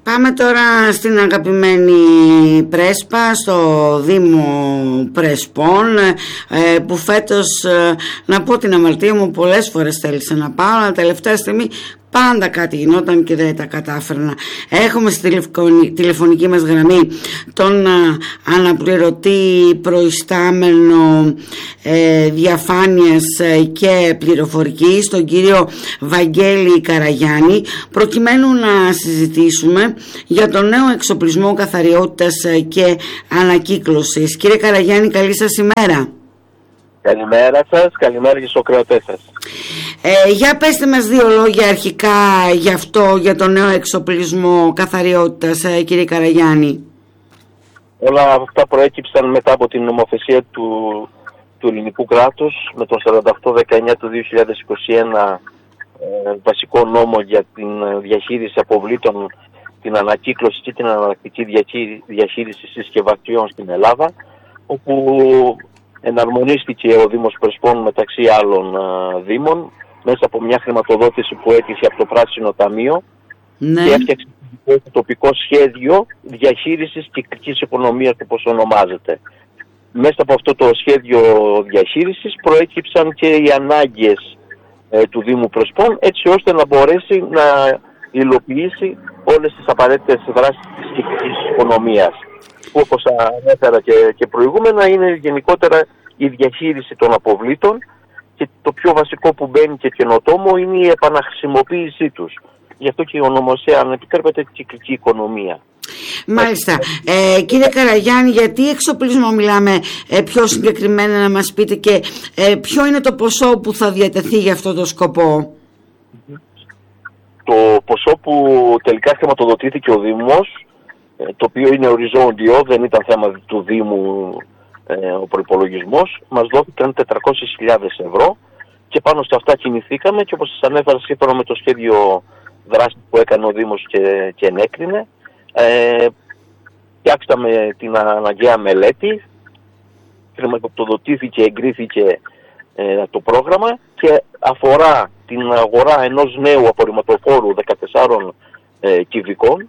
Πάμε τώρα στην αγαπημένη Πρέσπα, στο Δήμο Πρεσπών, που φέτος, να πω την αμαρτία μου, πολλές φορές θέλησα να πάω, αλλά τελευταία στιγμή πάντα κάτι γινόταν και δεν τα κατάφερνα. Έχουμε στη τηλεφωνική μας γραμμή τον αναπληρωτή προϊστάμενο διαφάνειας και πληροφορικής, τον κύριο Βαγγέλη Καραγιάννη, προκειμένου να συζητήσουμε για τον νέο εξοπλισμό καθαριότητας και ανακύκλωσης. Κύριε Καραγιάννη, καλή σας ημέρα. Καλημέρα σας, καλημέρα και στους ακροατές σας. Για πέστε μας δύο λόγια αρχικά για το νέο εξοπλισμό καθαριότητας, κύριε Καραγιάννη. Όλα αυτά προέκυψαν μετά από την νομοθεσία του ελληνικού κράτους με τον 4819 του 2021, βασικό νόμο για την διαχείριση αποβλήτων, την ανακύκλωση και την αναλλακτική διαχείριση συσκευασιών στην Ελλάδα, όπου εναρμονίστηκε ο Δήμος Πρεσπών μεταξύ άλλων δήμων μέσα από μια χρηματοδότηση που έτυχε από το Πράσινο Ταμείο, ναι, και έφτιαξε το τοπικό σχέδιο διαχείρισης κυκλικής οικονομίας, όπως ονομάζεται. Μέσα από αυτό το σχέδιο διαχείρισης προέκυψαν και οι ανάγκες του Δήμου Πρεσπών, έτσι ώστε να μπορέσει να υλοποιήσει όλες τις απαραίτητες δράσεις της κυκλικής οικονομίας, που όπως ανέφερα και προηγούμενα είναι γενικότερα η διαχείριση των αποβλήτων, και το πιο βασικό που μπαίνει και καινοτόμο είναι η επαναχρησιμοποίησή τους. Γι' αυτό και η ονομασία, αν επιτρέπετε, κυκλική οικονομία. Μάλιστα. Κύριε Καραγιάννη, γιατί εξοπλισμό μιλάμε πιο συγκεκριμένα, να μας πείτε, και ποιο είναι το ποσό που θα διατεθεί για αυτό το σκοπό? Το ποσό που τελικά χρηματοδοτήθηκε ο Δήμος, το οποίο είναι οριζόντιο, δεν ήταν θέμα του Δήμου ο προϋπολογισμός, μας δόθηκαν 400.000 ευρώ και πάνω σε αυτά κινηθήκαμε, και όπως σας ανέφερα, σύμφωνα με το σχέδιο δράσης που έκανε ο Δήμος και ενέκρινε, φτιάξαμε την αναγκαία μελέτη, χρηματοδοτήθηκε, εγκρίθηκε το πρόγραμμα και αφορά την αγορά ενός νέου απορριμματοφόρου 14 κυβικών,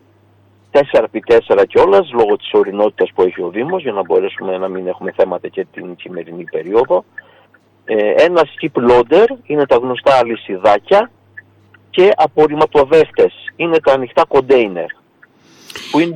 4x4 κιόλας, λόγω της ορεινότητας που έχει ο Δήμος, για να μπορέσουμε να μην έχουμε θέματα και την σημερινή περίοδο. Ένα skip loader, είναι τα γνωστά αλυσιδάκια, και απορριμματοδέχτες, είναι τα ανοιχτά κοντέινερ, που είναι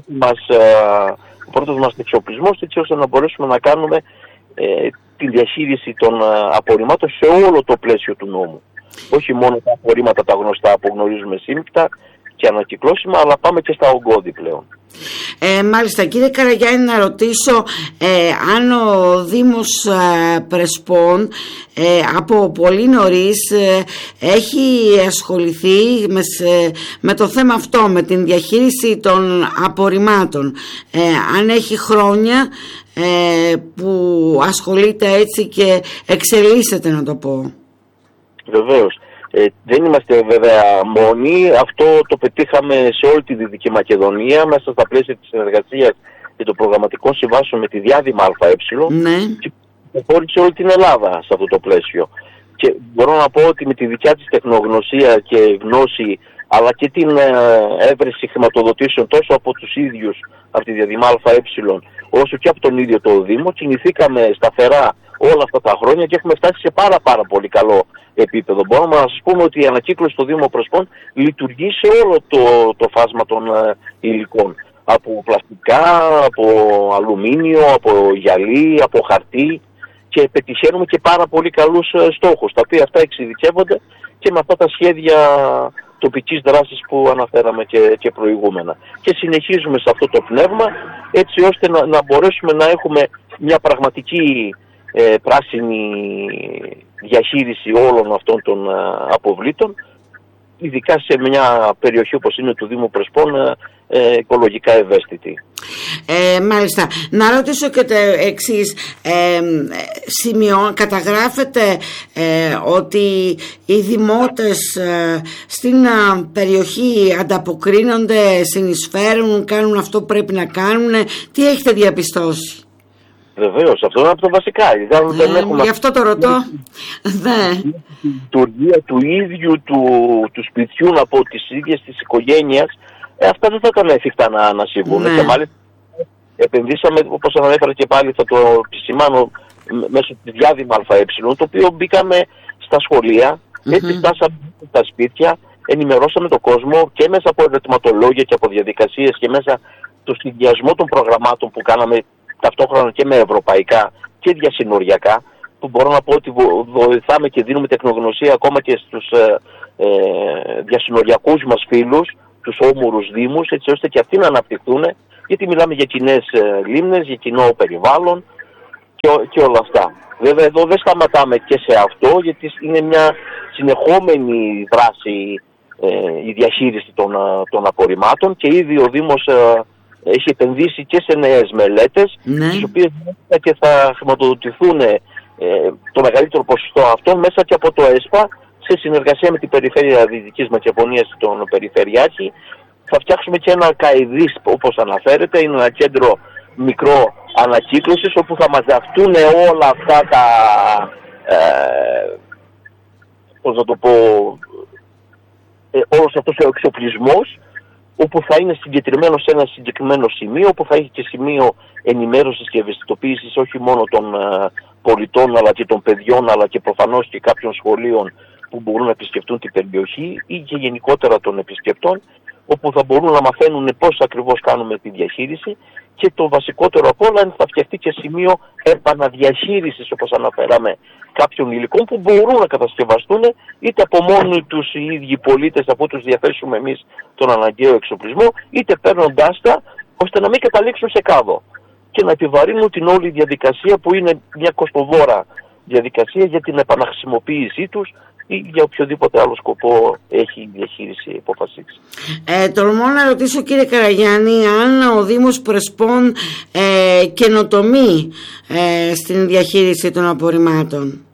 ο πρώτος μας εξοπλισμός, έτσι ώστε να μπορέσουμε να κάνουμε τη διαχείριση των απορριμμάτων σε όλο το πλαίσιο του νόμου. Όχι μόνο τα απορρίμματα τα γνωστά που γνωρίζουμε σύμπτα και ανακυκλώσιμα, αλλά πάμε και στα ογκώδη πλέον. Μάλιστα, κύριε Καραγιάννη, να ρωτήσω αν ο Δήμος Πρεσπών από πολύ νωρίς έχει ασχοληθεί με το θέμα αυτό, με την διαχείριση των απορριμμάτων, αν έχει χρόνια που ασχολείται έτσι και εξελίσσεται, να το πω. Βεβαίως. Δεν είμαστε βέβαια μόνοι, αυτό το πετύχαμε σε όλη τη Δυτική Μακεδονία μέσα στα πλαίσια της συνεργασίας και των προγραμματικών συμβάσεων με τη Διάδημα ΑΕ, ναι, και προχώρησε όλη την Ελλάδα σε αυτό το πλαίσιο. Και μπορώ να πω ότι με τη δικιά της τεχνογνωσία και γνώση, αλλά και την έβρεση χρηματοδοτήσεων τόσο από τους ίδιους από τη Διάδημα ΑΕ όσο και από τον ίδιο το Δήμο, κινηθήκαμε σταθερά όλα αυτά τα χρόνια και έχουμε φτάσει σε πάρα πολύ καλό επίπεδο. Μπορούμε να σας πούμε ότι η ανακύκλωση στο Δήμο Πρεσπών λειτουργεί σε όλο το φάσμα των υλικών. Από πλαστικά, από αλουμίνιο, από γυαλί, από χαρτί, και πετυχαίνουμε και πάρα πολύ καλούς στόχους, τα οποία αυτά εξειδικεύονται και με αυτά τα σχέδια τοπικής δράσης που αναφέραμε και προηγούμενα. Και συνεχίζουμε σε αυτό το πνεύμα, έτσι ώστε να μπορέσουμε να έχουμε μια πραγματική πράσινη διαχείριση όλων αυτών των αποβλήτων, ειδικά σε μια περιοχή όπως είναι του Δήμου Πρεσπών, οικολογικά ευαίσθητη. Μάλιστα. Να ρωτήσω και το εξής. Καταγράφεται ότι οι δημότες στην περιοχή ανταποκρίνονται, συνεισφέρουν, κάνουν αυτό που πρέπει να κάνουν? Τι έχετε διαπιστώσει? Βεβαίως, αυτό είναι από τα βασικά. Γι' αυτό το ρωτώ. Η λειτουργία του ίδιου του σπιτιού, από τις ίδιες της οικογένειας, αυτά δεν θα ήταν εφικτά να συμβούν. Ναι. Και μάλιστα επενδύσαμε, όπως ανέφερα και πάλι, θα το επισημάνω, μέσω της διάδημα ΑΕ, το οποίο μπήκαμε στα σχολεία, έτσι φτάσαμε στα σπίτια, ενημερώσαμε τον κόσμο και μέσα από ερωτηματολόγια και από διαδικασίες και μέσα στο συνδυασμό των προγραμμάτων που κάναμε ταυτόχρονα και με ευρωπαϊκά και διασυνοριακά, που μπορώ να πω ότι βοηθάμε και δίνουμε τεχνογνωσία ακόμα και στους διασυνοριακούς μας φίλους, τους όμορους δήμους, έτσι ώστε και αυτοί να αναπτυχθούν, γιατί μιλάμε για κοινές λίμνες, για κοινό περιβάλλον και όλα αυτά. Βέβαια εδώ δεν σταματάμε και σε αυτό, γιατί είναι μια συνεχόμενη δράση η διαχείριση των απορριμμάτων και ήδη ο Δήμος έχει επενδύσει και σε νέες μελέτες, τις οποίες και θα χρηματοδοτηθούν το μεγαλύτερο ποσοστό αυτών μέσα και από το ΕΣΠΑ, σε συνεργασία με την Περιφέρεια Δυτικής Μακεδονίας, τον Περιφερειάρχη. Θα φτιάξουμε και ένα ΚΑΕΔΙΣ, όπως αναφέρεται, είναι ένα κέντρο μικρό ανακύκλωσης, όπου θα μαζευτούν όλα αυτά τα, πώς να το πω, όλος αυτός ο εξοπλισμός, όπου θα είναι συγκεκριμένο σε ένα συγκεκριμένο σημείο, όπου θα έχει και σημείο ενημέρωσης και ευαισθητοποίησης όχι μόνο των πολιτών αλλά και των παιδιών, αλλά και προφανώς και κάποιων σχολείων που μπορούν να επισκεφτούν την περιοχή ή και γενικότερα των επισκεπτών, όπου θα μπορούν να μαθαίνουν πώς ακριβώς κάνουμε τη διαχείριση και το βασικότερο απ' όλα είναι θα φτιαχτεί και σημείο επαναδιαχείρισης, όπως αναφέραμε, κάποιων υλικών που μπορούν να κατασκευαστούν είτε από μόνοι τους οι ίδιοι πολίτες, αφού τους διαθέσουμε εμείς τον αναγκαίο εξοπλισμό, είτε παίρνοντάς τα ώστε να μην καταλήξουν σε κάδο και να επιβαρύνουν την όλη διαδικασία, που είναι μια κοστοβόρα διαδικασία για την επαναχρησιμοποίησή τους ή για οποιοδήποτε άλλο σκοπό έχει η διαχείριση υποφασίσει. Τολμώ να ρωτήσω, κύριε Καραγιάννη, αν ο Δήμος Πρεσπών καινοτομεί στην διαχείριση των απορριμμάτων.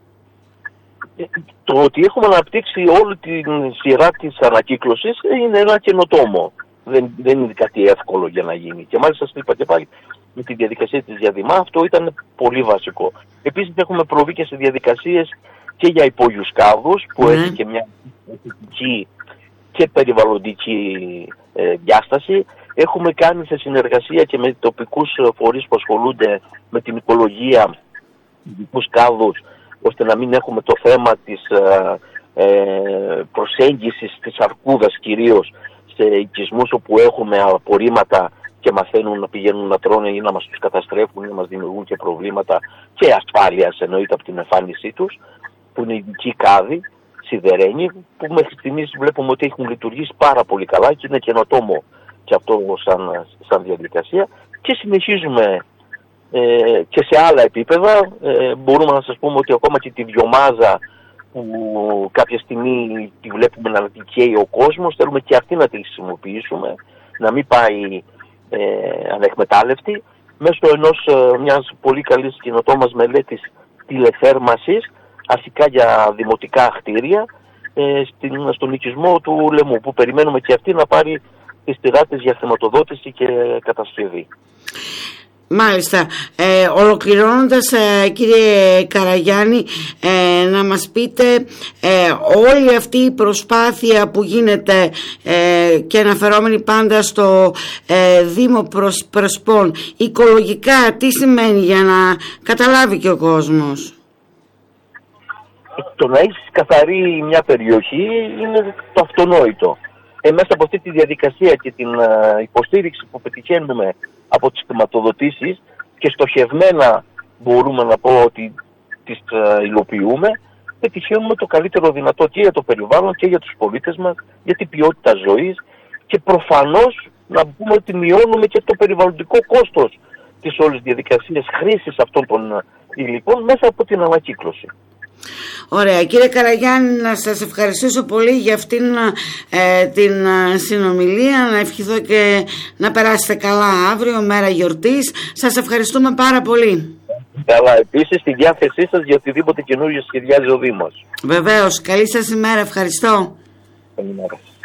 Το ότι έχουμε αναπτύξει όλη τη σειρά της ανακύκλωσης είναι ένα καινοτόμο. Δεν είναι κάτι εύκολο για να γίνει. Και μάλιστα σας είπα και πάλι, με τη διαδικασία της διαδημά αυτό ήταν πολύ βασικό. Επίσης έχουμε προβεί και σε διαδικασίες και για υπόγειους κάδους, που έχει και μια ηθική και περιβαλλοντική διάσταση. Έχουμε κάνει σε συνεργασία και με τοπικούς φορείς που ασχολούνται με την οικολογία ειδικούς κάδους, ώστε να μην έχουμε το θέμα της προσέγγισης της αρκούδας, κυρίως σε οικισμούς όπου έχουμε απορρίμματα και μαθαίνουν να πηγαίνουν να τρώνε ή να μας τους καταστρέφουν ή να μας δημιουργούν και προβλήματα και ασφάλειας, εννοείται, από την εμφάνισή τους, που είναι ειδικοί κάδοι, σιδερένοι, που μέχρι στιγμής βλέπουμε ότι έχουν λειτουργήσει πάρα πολύ καλά και είναι καινοτόμο και αυτό σαν διαδικασία, και συνεχίζουμε και σε άλλα επίπεδα. Μπορούμε να σας πούμε ότι ακόμα και τη βιομάζα που κάποια στιγμή τη βλέπουμε να την καίει ο κόσμος, θέλουμε και αυτή να τη χρησιμοποιήσουμε, να μην πάει ανεκμετάλλευτη, μέσω μιας πολύ καλής καινοτόμας μελέτης τηλεθέρμασης, αρχικά για δημοτικά κτίρια, στον οικισμό του Λεμού, που περιμένουμε και αυτή να πάρει τις τυράτες για χρηματοδότηση και κατασκευή. Μάλιστα. Ολοκληρώνοντας, κύριε Καραγιάννη, να μας πείτε όλη αυτή η προσπάθεια που γίνεται και αναφερόμενη πάντα στο Δήμο Πρεσπών, οικολογικά τι σημαίνει, για να καταλάβει και ο κόσμος. Το να έχεις καθαρή μια περιοχή είναι το αυτονόητο. Μέσα από αυτή τη διαδικασία και την υποστήριξη που πετυχαίνουμε από τις χρηματοδοτήσεις, και στοχευμένα μπορούμε να πω ότι τις υλοποιούμε, πετυχαίνουμε το καλύτερο δυνατό και για το περιβάλλον και για τους πολίτες μας, για την ποιότητα ζωής, και προφανώς να πούμε ότι μειώνουμε και το περιβαλλοντικό κόστος της όλης διαδικασίας χρήσης αυτών των υλικών μέσα από την ανακύκλωση. Ωραία. Κύριε Καραγιάννη, να σας ευχαριστήσω πολύ για αυτήν την συνομιλία. Να ευχηθώ και να περάσετε καλά αύριο, μέρα γιορτής. Σας ευχαριστούμε πάρα πολύ. Καλά, επίσης στη διάθεσή σας για οτιδήποτε καινούργιο σχεδιάζει ο Δήμος. Βεβαίως. Καλή σας ημέρα. Ευχαριστώ. Καλημέρα.